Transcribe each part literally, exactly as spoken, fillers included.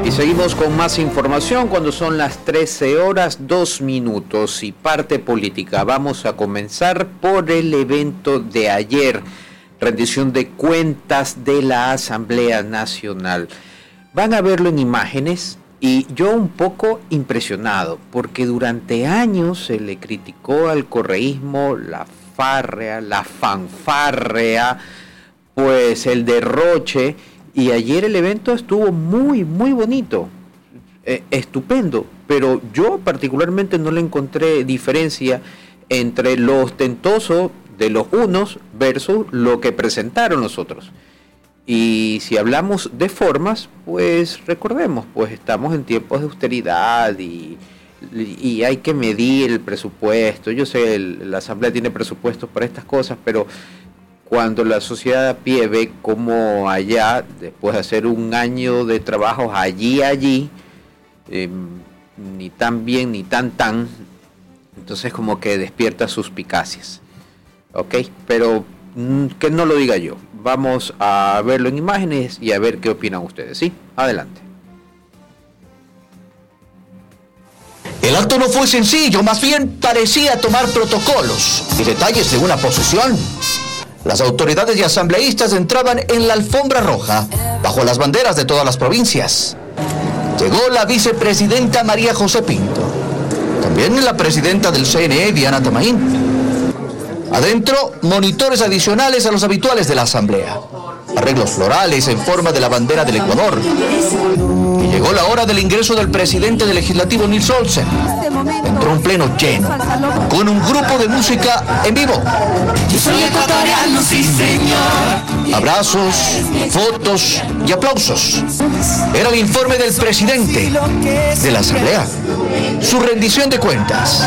Y seguimos con más información cuando son las trece horas, dos minutos y parte política. Vamos a comenzar por el evento de ayer, rendición de cuentas de la Asamblea Nacional. Van a verlo en imágenes y yo un poco impresionado, porque durante años se le criticó al correísmo la farrea, la fanfarrea, pues el derroche. Y ayer el evento estuvo muy, muy bonito, eh, estupendo, pero yo particularmente no le encontré diferencia entre lo ostentoso de los unos versus lo que presentaron los otros. Y si hablamos de formas, pues recordemos, pues estamos en tiempos de austeridad y, y hay que medir el presupuesto. Yo sé, el, la Asamblea tiene presupuestos para estas cosas, pero cuando la sociedad a pie ve como allá, después de hacer un año de trabajos allí, allí, eh, ni tan bien, ni tan tan, entonces como que despierta suspicacias, ¿ok? Pero mm, que no lo diga yo. Vamos a verlo en imágenes y a ver qué opinan ustedes, ¿sí? Adelante. El acto no fue sencillo, más bien parecía tomar protocolos y detalles de una posesión. Las autoridades y asambleístas entraban en la alfombra roja, bajo las banderas de todas las provincias. Llegó la vicepresidenta María José Pinto, también la presidenta del C N E, Diana Tamaín. Adentro, monitores adicionales a los habituales de la asamblea. Arreglos florales en forma de la bandera del Ecuador. Y llegó la hora del ingreso del presidente del legislativo, Nils Olsen. Entró un pleno lleno, con un grupo de música en vivo. Yo soy ecuatoriano, sí señor. Abrazos, fotos y aplausos. Era el informe del presidente de la asamblea. Su rendición de cuentas.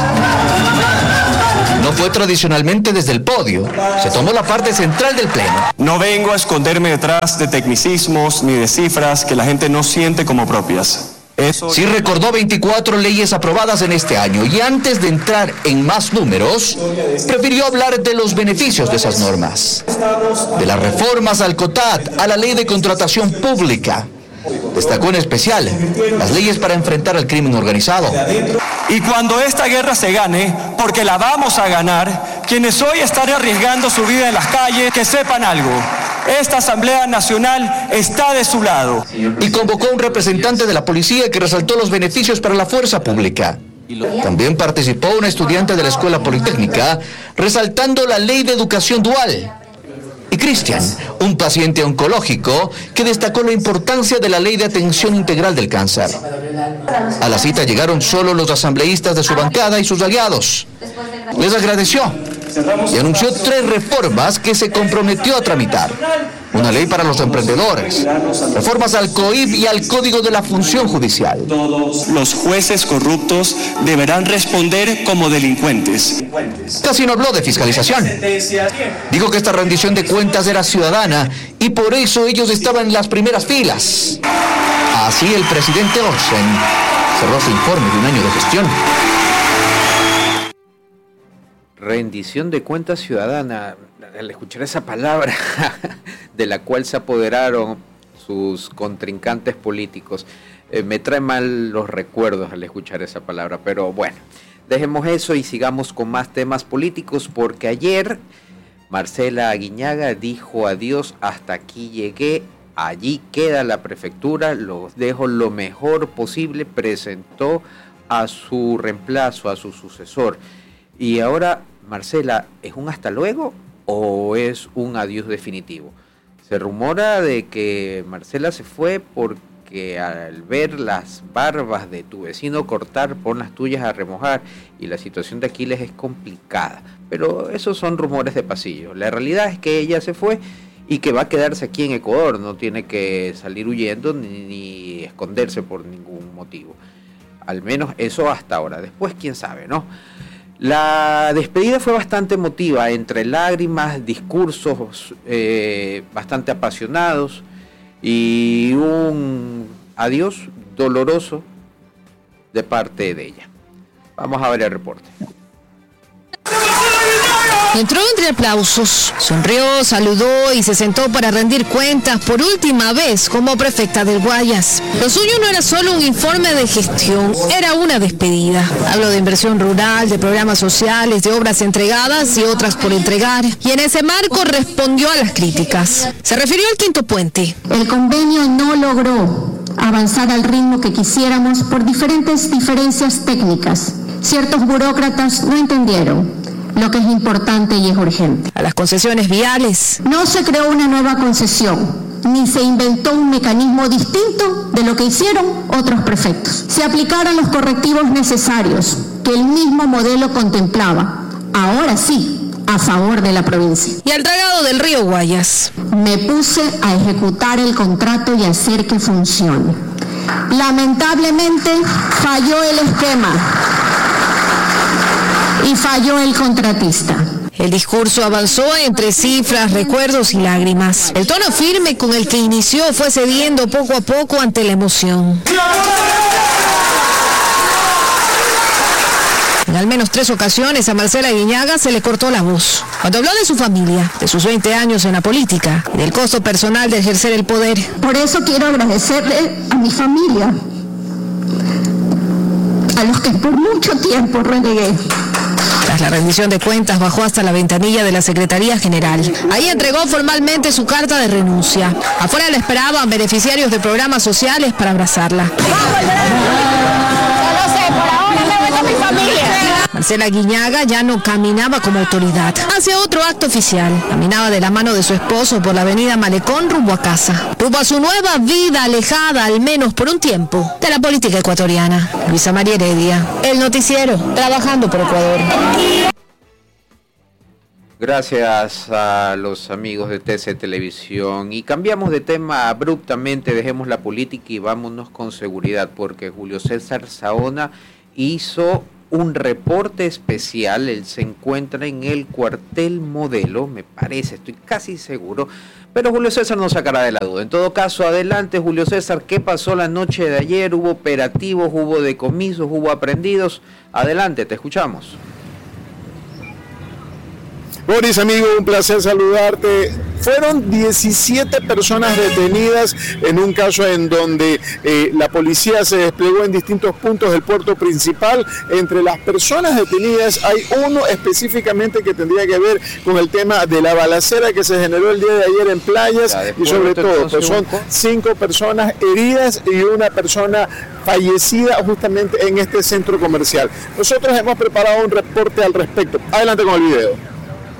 No fue tradicionalmente desde el podio, se tomó la parte central del pleno. No vengo a esconderme detrás de tecnicismos ni de cifras que la gente no siente como propias. Eso... Sí recordó veinticuatro leyes aprobadas en este año y antes de entrar en más números, prefirió hablar de los beneficios de esas normas. De las reformas al COTAD, a la ley de contratación pública. Destacó en especial las leyes para enfrentar al crimen organizado. Y cuando esta guerra se gane, porque la vamos a ganar, quienes hoy están arriesgando su vida en las calles, que sepan algo. Esta Asamblea Nacional está de su lado. Y convocó a un representante de la policía que resaltó los beneficios para la fuerza pública. También participó una estudiante de la Escuela Politécnica, resaltando la ley de educación dual. Y Cristian, un paciente oncológico que destacó la importancia de la ley de atención integral del cáncer. A la cita llegaron solo los asambleístas de su bancada y sus aliados. Les agradeció y anunció tres reformas que se comprometió a tramitar. Una ley para los emprendedores, reformas al C O I P y al Código de la Función Judicial. Los jueces corruptos deberán responder como delincuentes. Casi no habló de fiscalización. Dijo que esta rendición de cuentas era ciudadana y por eso ellos estaban en las primeras filas. Así el presidente Olsen cerró su informe de un año de gestión. Rendición de cuentas ciudadana, al escuchar esa palabra de la cual se apoderaron sus contrincantes políticos, eh, me trae mal los recuerdos al escuchar esa palabra, pero bueno, dejemos eso y sigamos con más temas políticos, porque ayer Marcela Aguiñaga dijo adiós, hasta aquí llegué, allí queda la prefectura, los dejo lo mejor posible, presentó a su reemplazo, a su sucesor. Y ahora, Marcela, ¿es un hasta luego o es un adiós definitivo? Se rumora de que Marcela se fue porque al ver las barbas de tu vecino cortar, pon las tuyas a remojar, y la situación de Aquiles es complicada. Pero esos son rumores de pasillo. La realidad es que ella se fue y que va a quedarse aquí en Ecuador, no tiene que salir huyendo ni, ni esconderse por ningún motivo. Al menos eso hasta ahora. Después, quién sabe, ¿no? La despedida fue bastante emotiva, entre lágrimas, discursos eh, bastante apasionados y un adiós doloroso de parte de ella. Vamos a ver el reporte. Entró entre aplausos, sonrió, saludó y se sentó para rendir cuentas por última vez como prefecta del Guayas. Lo suyo no era solo un informe de gestión, era una despedida. Habló de inversión rural, de programas sociales, de obras entregadas y otras por entregar. Y en ese marco respondió a las críticas. Se refirió al quinto puente. El convenio no logró avanzar al ritmo que quisiéramos por diferentes diferencias técnicas. Ciertos burócratas no entendieron lo que es importante y es urgente. A las concesiones viales. No se creó una nueva concesión, ni se inventó un mecanismo distinto de lo que hicieron otros prefectos. Se aplicaron los correctivos necesarios que el mismo modelo contemplaba. Ahora sí, a favor de la provincia. Y al dragado del río Guayas. Me puse a ejecutar el contrato y hacer que funcione. Lamentablemente falló el esquema y falló el contratista. El discurso avanzó entre cifras, recuerdos y lágrimas. El tono firme con el que inició fue cediendo poco a poco ante la emoción. En al menos tres ocasiones a Marcela Guiñaga se le cortó la voz. Cuando habló de su familia, de sus veinte años en la política y del costo personal de ejercer el poder. Por eso quiero agradecerle a mi familia, a los que por mucho tiempo renegué. Tras la rendición de cuentas bajó hasta la ventanilla de la Secretaría General. Ahí entregó formalmente su carta de renuncia. Afuera la esperaban beneficiarios de programas sociales para abrazarla. Marcela Guiñaga ya no caminaba como autoridad. Hacia otro acto oficial. Caminaba de la mano de su esposo por la avenida Malecón rumbo a casa. Rumbo a su nueva vida alejada, al menos por un tiempo, de la política ecuatoriana. Luisa María Heredia, El Noticiero, trabajando por Ecuador. Gracias a los amigos de T C Televisión. Y cambiamos de tema abruptamente, dejemos la política y vámonos con seguridad, porque Julio César Saona hizo un reporte especial. Él se encuentra en el cuartel Modelo, me parece, estoy casi seguro, pero Julio César nos sacará de la duda. En todo caso, adelante Julio César, ¿qué pasó la noche de ayer? ¿Hubo operativos, hubo decomisos, hubo aprehendidos? Adelante, te escuchamos. Boris, amigo, un placer saludarte. Fueron diecisiete personas detenidas en un caso en donde eh, la policía se desplegó en distintos puntos del puerto principal. Entre las personas detenidas hay uno específicamente que tendría que ver con el tema de la balacera que se generó el día de ayer en Playas, y sobre todo pues son cinco personas heridas y una persona fallecida justamente en este centro comercial. Nosotros hemos preparado un reporte al respecto. Adelante con el video.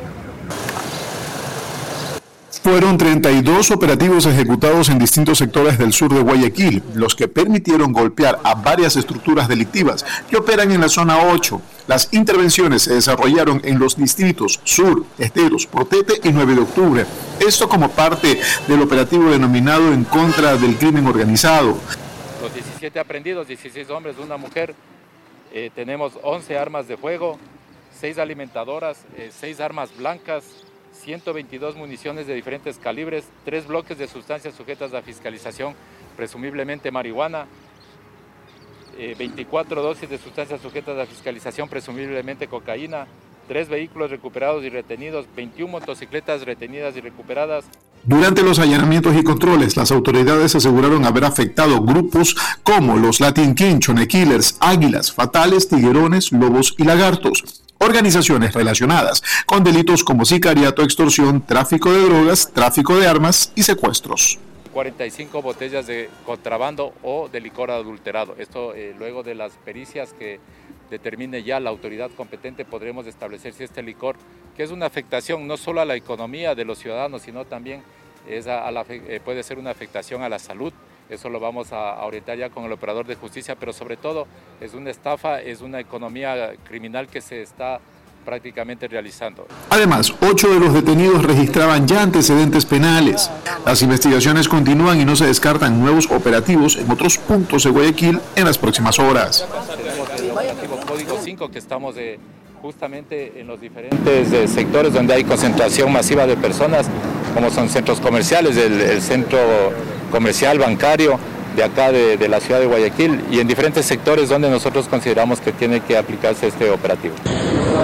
Fueron treinta y dos operativos ejecutados en distintos sectores del sur de Guayaquil, los que permitieron golpear a varias estructuras delictivas que operan en la zona ocho. Las intervenciones se desarrollaron en los distritos Sur, Esteros, Protete y nueve de octubre. Esto como parte del operativo denominado En contra del crimen organizado. Los diecisiete aprehendidos, dieciséis hombres, una mujer. Eh, tenemos once armas de fuego, seis alimentadoras, eh, seis armas blancas, ciento veintidós municiones de diferentes calibres, tres bloques de sustancias sujetas a fiscalización, presumiblemente marihuana, eh, veinticuatro dosis de sustancias sujetas a fiscalización, presumiblemente cocaína, tres vehículos recuperados y retenidos, veintiuna motocicletas retenidas y recuperadas. Durante los allanamientos y controles, las autoridades aseguraron haber afectado grupos como los Latin King, Chone Killers, Águilas, Fatales, Tiguerones, Lobos y Lagartos. Organizaciones relacionadas con delitos como sicariato, extorsión, tráfico de drogas, tráfico de armas y secuestros. cuarenta y cinco botellas de contrabando o de licor adulterado. Esto eh, luego de las pericias que determine ya la autoridad competente podremos establecer si este licor, que es una afectación no solo a la economía de los ciudadanos, sino también es a, a la, eh, puede ser una afectación a la salud. Eso lo vamos a, a orientar ya con el operador de justicia, pero sobre todo es una estafa, es una economía criminal que se está prácticamente realizando. Además, ocho de los detenidos registraban ya antecedentes penales. Las investigaciones continúan y no se descartan nuevos operativos en otros puntos de Guayaquil en las próximas horas. Tenemos el operativo Código cinco, que estamos de, justamente en los diferentes eh, sectores donde hay concentración masiva de personas, como son centros comerciales, el, el centro comercial, bancario, de acá de, de la ciudad de Guayaquil, y en diferentes sectores donde nosotros consideramos que tiene que aplicarse este operativo.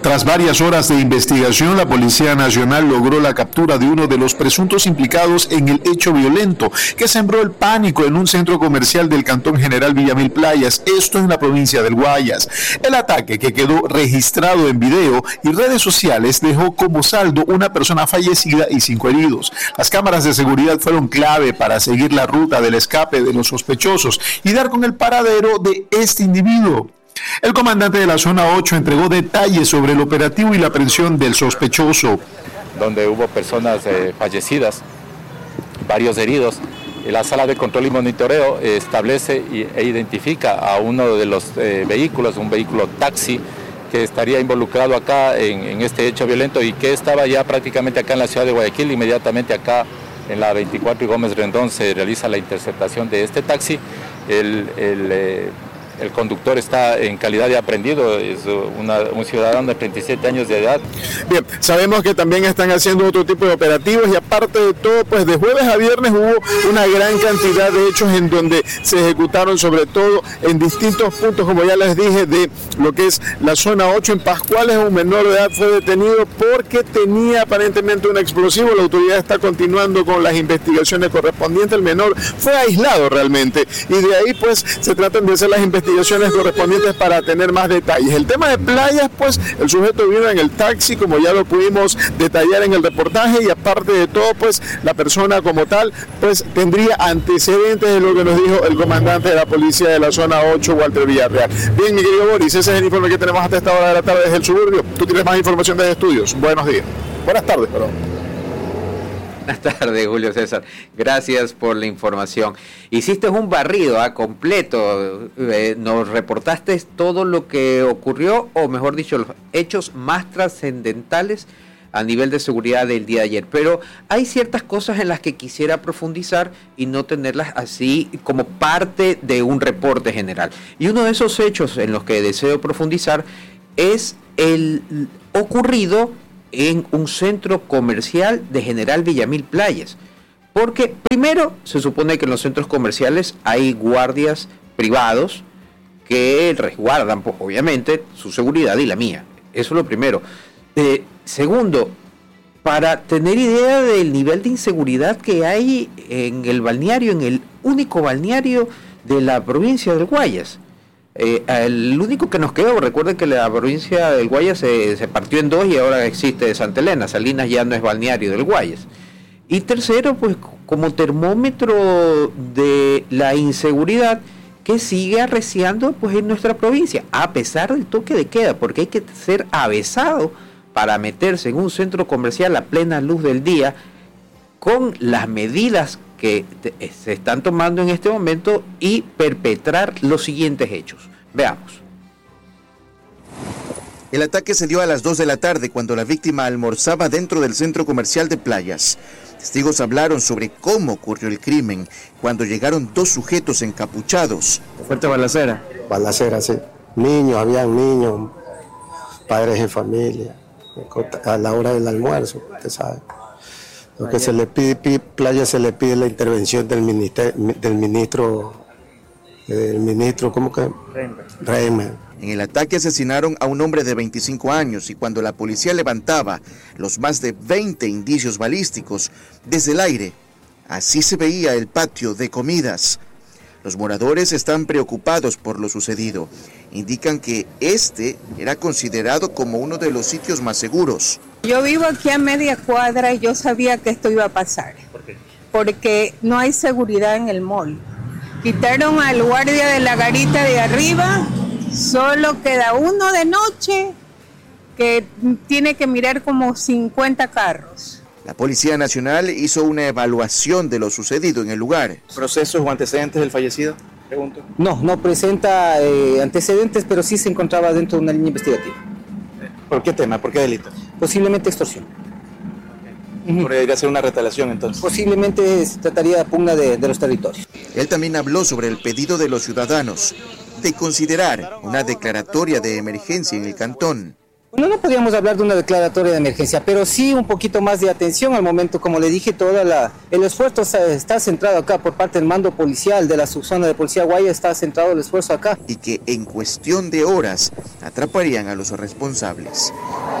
Tras varias horas de investigación, la Policía Nacional logró la captura de uno de los presuntos implicados en el hecho violento que sembró el pánico en un centro comercial del Cantón General Villamil Playas, esto en la provincia del Guayas. El ataque, que quedó registrado en video y redes sociales, dejó como saldo una persona fallecida y cinco heridos. Las cámaras de seguridad fueron clave para seguir la ruta del escape de los sospechosos y dar con el paradero de este individuo. El comandante de la zona ocho entregó detalles sobre el operativo y la aprehensión del sospechoso. Donde hubo personas eh, fallecidas, varios heridos. La sala de control y monitoreo eh, establece y, e identifica a uno de los eh, vehículos, un vehículo taxi, que estaría involucrado acá en, en este hecho violento y que estaba ya prácticamente acá en la ciudad de Guayaquil. Inmediatamente acá en la veinticuatro y Gómez Rendón se realiza la interceptación de este taxi. El, el, eh, el conductor está en calidad de aprehendido, es una, un ciudadano de treinta y siete años de edad. Bien, sabemos que también están haciendo otro tipo de operativos y aparte de todo, pues de jueves a viernes hubo una gran cantidad de hechos en donde se ejecutaron, sobre todo en distintos puntos, como ya les dije, de lo que es la zona ocho. En Pascuales, un menor de edad fue detenido porque tenía aparentemente un explosivo. La autoridad está continuando con las investigaciones correspondientes. El menor fue aislado realmente y de ahí pues se tratan de hacer las investigaciones correspondientes para tener más detalles. El tema de Playas, pues el sujeto vino en el taxi, como ya lo pudimos detallar en el reportaje, y aparte de todo, pues la persona como tal, pues tendría antecedentes de lo que nos dijo el comandante de la policía de la zona ocho, Walter Villarreal. Bien, mi querido Boris, ese es el informe que tenemos hasta esta hora de la tarde desde el suburbio. Tú tienes más información desde estudios. Buenos días. Buenas tardes, perdón. Buenas tardes, Julio César. Gracias por la información. Hiciste un barrido a completo. Eh, nos reportaste todo lo que ocurrió, o mejor dicho, los hechos más trascendentales a nivel de seguridad del día de ayer. Pero hay ciertas cosas en las que quisiera profundizar y no tenerlas así como parte de un reporte general. Y uno de esos hechos en los que deseo profundizar es el ocurrido en un centro comercial de General Villamil Playas. Porque primero se supone que en los centros comerciales hay guardias privados que resguardan, pues, obviamente, su seguridad y la mía. Eso es lo primero. Eh, segundo, para tener idea del nivel de inseguridad que hay en el balneario, en el único balneario de la provincia del Guayas. Eh, el único que nos quedó, recuerden que la provincia del Guayas se, se partió en dos y ahora existe Santa Elena. Salinas ya no es balneario del Guayas. Y tercero, pues como termómetro de la inseguridad que sigue arreciando pues en nuestra provincia, a pesar del toque de queda, porque hay que ser avesado para meterse en un centro comercial a plena luz del día con las medidas que te, se están tomando en este momento y perpetrar los siguientes hechos. Veamos. El ataque se dio a las dos de la tarde cuando la víctima almorzaba dentro del centro comercial de Playas. Testigos hablaron sobre cómo ocurrió el crimen cuando llegaron dos sujetos encapuchados. Fuerte balacera. Balacera, sí. Niños, habían niños, padres de familia, a la hora del almuerzo, usted sabe. Lo que se le pide, Playa se le pide la intervención del ministro, del ministro, del ministro, ¿cómo que? Reimer. En el ataque asesinaron a un hombre de veinticinco años y cuando la policía levantaba los más de veinte indicios balísticos desde el aire, así se veía el patio de comidas. Los moradores están preocupados por lo sucedido. Indican que este era considerado como uno de los sitios más seguros. Yo vivo aquí a media cuadra y yo sabía que esto iba a pasar. ¿Por qué? Porque no hay seguridad en el mall. Quitaron al guardia de la garita de arriba, solo queda uno de noche que tiene que mirar como cincuenta carros. La Policía Nacional hizo una evaluación de lo sucedido en el lugar. ¿Procesos o antecedentes del fallecido? Pregunto. No, no presenta eh, antecedentes, pero sí se encontraba dentro de una línea investigativa. ¿Por qué tema? ¿Por qué delito? Posiblemente extorsión. Uh-huh. ¿Podría ser una retaliación entonces? Posiblemente se trataría de pugna de, de los territorios. Él también habló sobre el pedido de los ciudadanos de considerar una declaratoria de emergencia en el cantón. No, no podríamos hablar de una declaratoria de emergencia, pero sí un poquito más de atención al momento. Como le dije, toda la, el esfuerzo está centrado acá por parte del mando policial de la subzona de Policía Guaya, está centrado el esfuerzo acá. Y que en cuestión de horas atraparían a los responsables.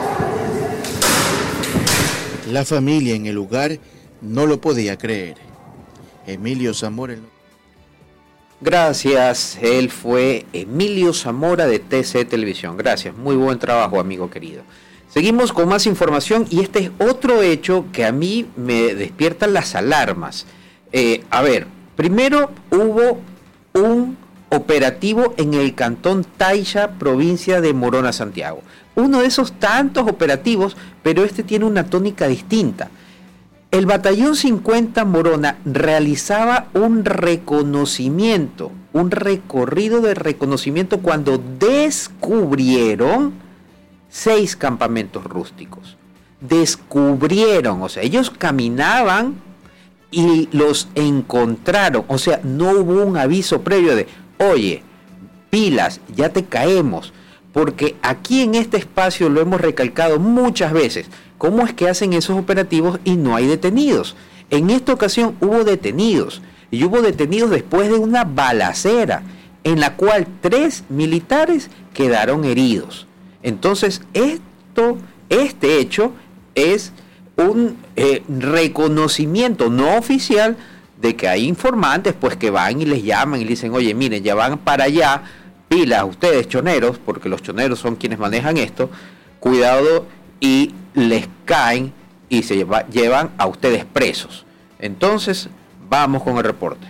La familia en el lugar no lo podía creer. Emilio Zamora. Gracias, él fue Emilio Zamora de T C Televisión. Gracias, muy buen trabajo, amigo querido. Seguimos con más información y este es otro hecho que a mí me despiertan las alarmas. Eh, a ver, primero hubo un operativo en el cantón Taixa, provincia de Morona, Santiago. Uno de esos tantos operativos, pero este tiene una tónica distinta. El batallón cincuenta Morona realizaba un reconocimiento, un recorrido de reconocimiento cuando descubrieron seis campamentos rústicos. Descubrieron, o sea, ellos caminaban y los encontraron. O sea, no hubo un aviso previo de, oye, pilas, ya te caemos. Porque aquí en este espacio lo hemos recalcado muchas veces. ¿Cómo es que hacen esos operativos y no hay detenidos? En esta ocasión hubo detenidos. Y hubo detenidos después de una balacera en la cual tres militares quedaron heridos. Entonces, esto, este hecho es un eh, reconocimiento no oficial de que hay informantes pues que van y les llaman y les dicen, oye, miren, ya van para allá, pilas ustedes choneros, porque los choneros son quienes manejan esto, cuidado, y les caen y se lleva, llevan a ustedes presos. Entonces, vamos con el reporte.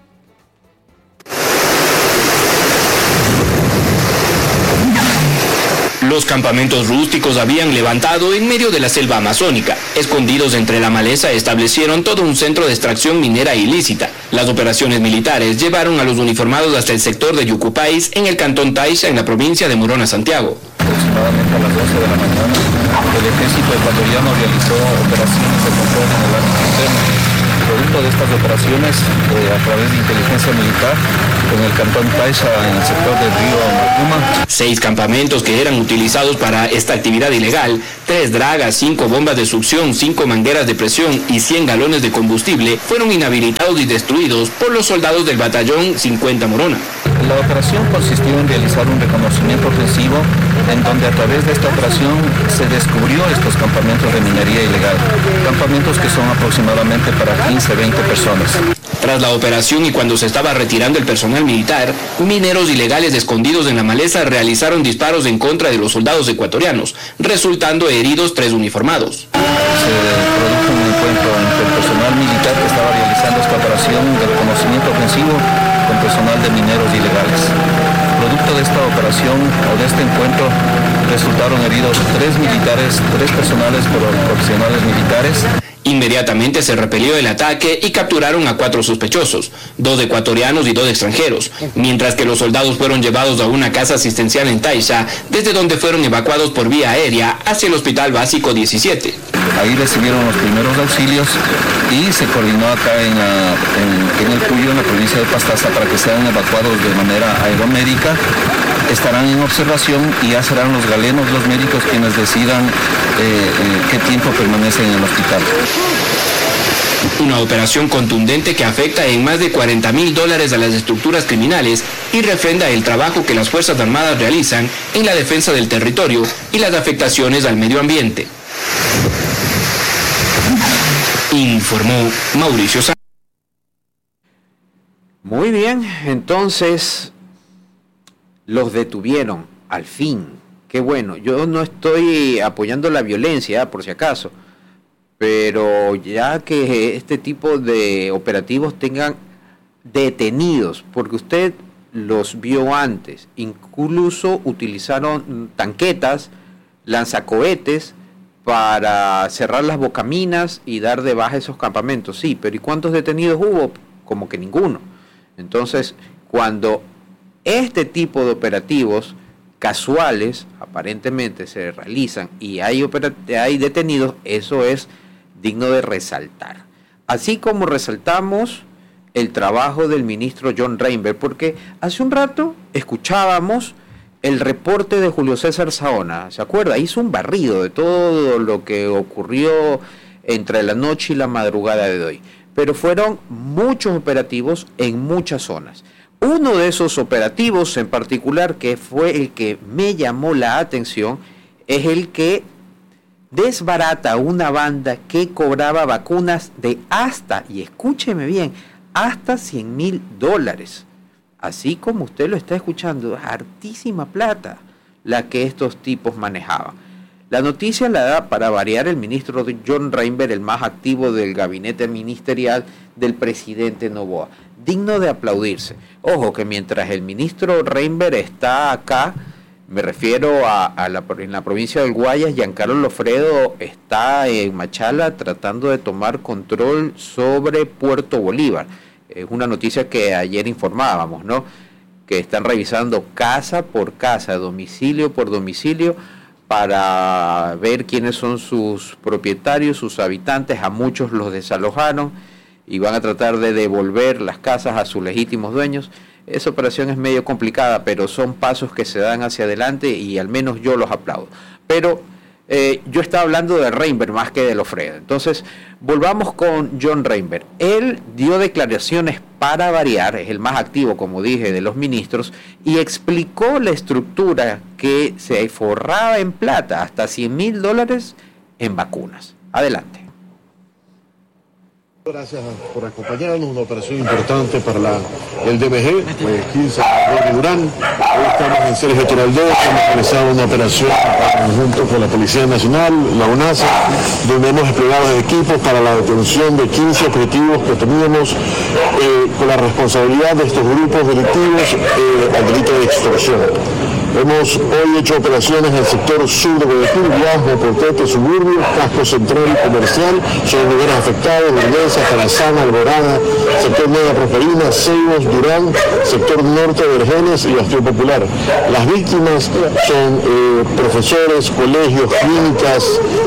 Los campamentos rústicos habían levantado en medio de la selva amazónica. Escondidos entre la maleza establecieron todo un centro de extracción minera ilícita. Las operaciones militares llevaron a los uniformados hasta el sector de Yucupais en el cantón Taixa en la provincia de Morona, Santiago. Aproximadamente a las doce de la mañana, el ejército ecuatoriano realizó operaciones de control en el ámbito interno. Producto de estas operaciones, eh, a través de inteligencia militar, en el cantón Taixa, en el sector del río Macuma. Seis campamentos que eran utilizados para esta actividad ilegal, tres dragas, cinco bombas de succión, cinco mangueras de presión y cien galones de combustible fueron inhabilitados y destruidos por los soldados del batallón cincuenta Morona. La operación consistió en realizar un reconocimiento ofensivo en donde a través de esta operación se descubrió estos campamentos de minería ilegal, campamentos que son aproximadamente para quince a veinte personas. Tras la operación y cuando se estaba retirando el personal militar, mineros ilegales escondidos en la maleza realizaron disparos en contra de los soldados ecuatorianos, resultando heridos tres uniformados. Se produjo un encuentro entre el personal militar que estaba realizando esta operación de reconocimiento ofensivo con personal de mineros ilegales. Producto de esta operación o de este encuentro resultaron heridos tres militares, tres personales profesionales militares. Inmediatamente se repelió el ataque y capturaron a cuatro sospechosos, dos ecuatorianos y dos extranjeros, mientras que los soldados fueron llevados a una casa asistencial en Taixa, desde donde fueron evacuados por vía aérea hacia el Hospital Básico diecisiete. Ahí recibieron los primeros auxilios y se coordinó acá en, la, en, en el Cuyo, en la provincia de Pastaza, para que sean evacuados de manera aeromédica. Estarán en observación y ya serán los galenos, los médicos, quienes decidan eh, eh, qué tiempo permanecen en el hospital. Una operación contundente que afecta en más de cuarenta mil dólares a las estructuras criminales y refrenda el trabajo que las Fuerzas Armadas realizan en la defensa del territorio y las afectaciones al medio ambiente. Informó Mauricio Sánchez. Muy bien, entonces los detuvieron, al fin. Qué bueno, yo no estoy apoyando la violencia, por si acaso, pero ya que este tipo de operativos tengan detenidos, porque usted los vio antes, incluso utilizaron tanquetas, lanzacohetes para cerrar las bocaminas y dar de baja esos campamentos, sí, pero ¿y cuántos detenidos hubo? Como que ninguno. Entonces, cuando este tipo de operativos casuales aparentemente se realizan y hay, hay detenidos, eso es digno de resaltar. Así como resaltamos el trabajo del ministro John Reinberg, porque hace un rato escuchábamos el reporte de Julio César Saona, ¿se acuerda? Hizo un barrido de todo lo que ocurrió entre la noche y la madrugada de hoy. Pero fueron muchos operativos en muchas zonas. Uno de esos operativos en particular, que fue el que me llamó la atención, es el que desbarata una banda que cobraba vacunas de hasta, y escúcheme bien, hasta cien mil dólares. Así como usted lo está escuchando, es hartísima plata la que estos tipos manejaban. La noticia la da, para variar, el ministro John Reinberg, el más activo del gabinete ministerial del presidente Noboa. Digno de aplaudirse. Ojo, que mientras el ministro Reinberg está acá, me refiero a, a la, en la provincia del Guayas, Giancarlo Lofredo está en Machala tratando de tomar control sobre Puerto Bolívar. Es una noticia que ayer informábamos, ¿no? Que están revisando casa por casa, domicilio por domicilio, para ver quiénes son sus propietarios, sus habitantes. A muchos los desalojaron y van a tratar de devolver las casas a sus legítimos dueños. Esa operación es medio complicada, pero son pasos que se dan hacia adelante y al menos yo los aplaudo. Pero eh, yo estaba hablando de Reinberg más que de Lofredo. Entonces, volvamos con John Reinberg. Él dio declaraciones, para variar, es el más activo, como dije, de los ministros, y explicó la estructura que se forraba en plata, hasta cien mil dólares en vacunas. Adelante. Gracias por acompañarnos, una operación importante para la, el D M G, pues quince de Durán. Hoy estamos en Sergio Toraldó, hemos realizado una operación junto con la Policía Nacional, la UNASA, donde hemos desplegado equipos para la detención de quince objetivos que teníamos eh, con la responsabilidad de estos grupos delictivos eh, al delito de extorsión. Hemos hoy hecho operaciones en el sector sur de Guayaquil, Viaje, Portete, Suburbio, Casco Central y Comercial, son lugares afectados, Urdenza, Tarazana, Alborada, sector Nueva Prosperina, Ceibos, Durán, sector norte de Vergeles y Bastión Popular. Las víctimas son eh, profesores, colegios, clínicas,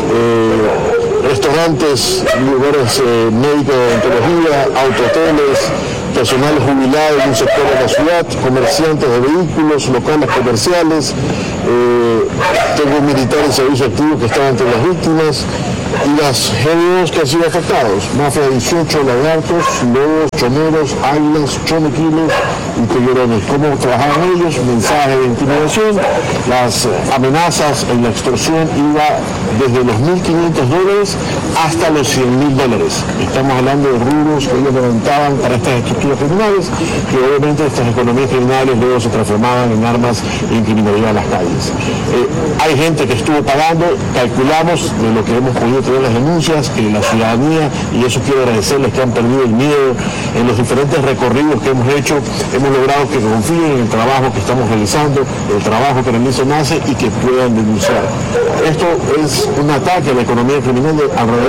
eh, restaurantes, lugares eh, médicos de odontología, autoteles, personal jubilado en un sector de la ciudad, comerciantes de vehículos, locales comerciales, eh, tengo militares en servicio activo que están entre las víctimas y las G B Os que han sido afectados, mafia dieciocho, lagartos, lobos, choneros, águilas, chonequiles y tiguerones. ¿Cómo trabajaban ellos? Mensaje de intimidación, las amenazas en la extorsión iba desde los mil quinientos dólares hasta los cien mil dólares. Estamos hablando de rubros que ellos levantaban para estas estructuras criminales, que obviamente estas economías criminales luego se transformaban en armas en criminalidad en las calles. Eh, hay gente que estuvo pagando, calculamos de lo que hemos podido tener las denuncias, que la ciudadanía, y eso quiero agradecerles que han perdido el miedo en los diferentes recorridos que hemos hecho, hemos logrado que confíen en el trabajo que estamos realizando, el trabajo que realiza NACE y que puedan denunciar. Esto es un ataque a la economía criminal de alrededor.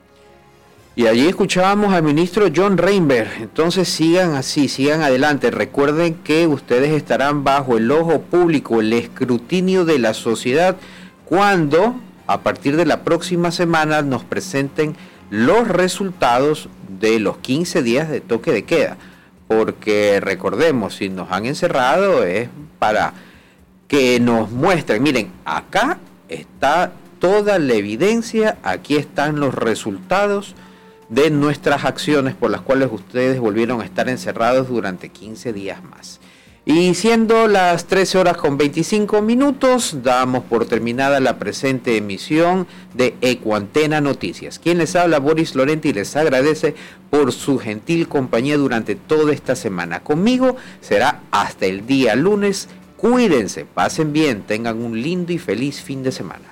Y allí escuchábamos al ministro John Reinberg. Entonces sigan así, sigan adelante. Recuerden que ustedes estarán bajo el ojo público, el escrutinio de la sociedad, cuando a partir de la próxima semana nos presenten los resultados de los quince días de toque de queda. Porque recordemos, si nos han encerrado es para que nos muestren, miren, acá está toda la evidencia, aquí están los resultados de nuestras acciones por las cuales ustedes volvieron a estar encerrados durante quince días más. Y siendo las trece horas con veinticinco minutos, damos por terminada la presente emisión de Ecuantena Noticias. Quien les habla, Boris Lorenti, les agradece por su gentil compañía durante toda esta semana. Conmigo será hasta el día lunes. Cuídense, pasen bien, tengan un lindo y feliz fin de semana.